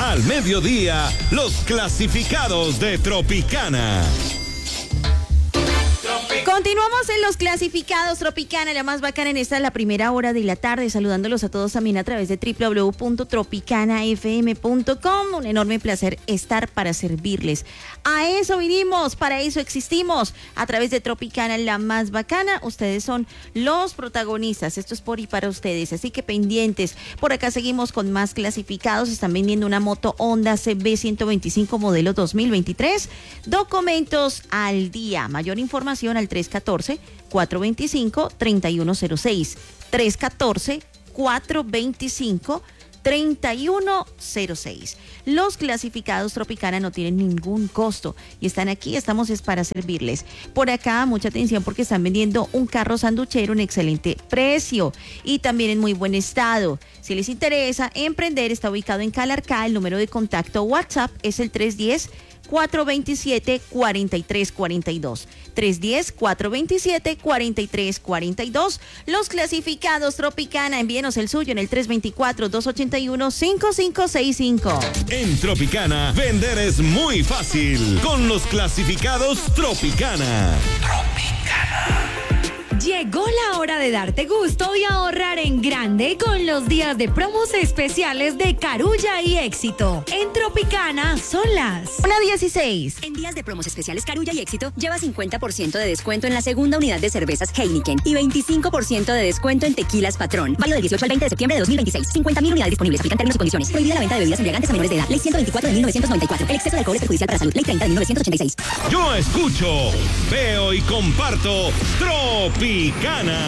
Al mediodía, los clasificados de Tropicana. Continuamos en los clasificados Tropicana, la más bacana en esta, la primera hora de la tarde, saludándolos a todos también a través de www.tropicanafm.com. Un enorme placer estar para servirles. A eso vinimos, para eso existimos, a través de Tropicana, la más bacana. Ustedes son los protagonistas, esto es por y para ustedes, así que pendientes. Por acá seguimos con más clasificados. Están vendiendo una moto Honda CB125 modelo 2023. Documentos al día. Mayor información al 314-425-3106. 314-425-3106. Los clasificados Tropicana no tienen ningún costo y están aquí, estamos es para servirles. Por acá, mucha atención porque están vendiendo un carro sanduchero en excelente precio y también en muy buen estado. Si les interesa emprender, está ubicado en Calarcá. El número de contacto WhatsApp es el 310-427-4342. 310-427-4342. Los clasificados Tropicana, envíenos el suyo en el 324-281-5565. En Tropicana, vender es muy fácil. Con los clasificados Tropicana. Llegó la hora de darte gusto y ahorrar en grande con los días de promos especiales de Carulla y Éxito. En Tropicana son las 1:16. En días de promos especiales Carulla y Éxito, lleva 50% de descuento en la segunda unidad de cervezas Heineken y 25% de descuento en tequilas Patrón. Válido del 18 al 20 de septiembre de 2026. 50.000 unidades disponibles. Aplican términos y condiciones. Prohibida la venta de bebidas embriagantes a menores de edad. Ley 124 de 1994. El exceso de alcohol es perjudicial para la salud. Ley 30 de 1986. Yo escucho, veo y comparto Tropicana.